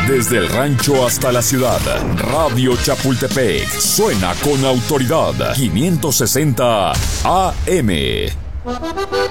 Desde el rancho hasta la ciudad, Radio Chapultepec suena con autoridad. 560 AM.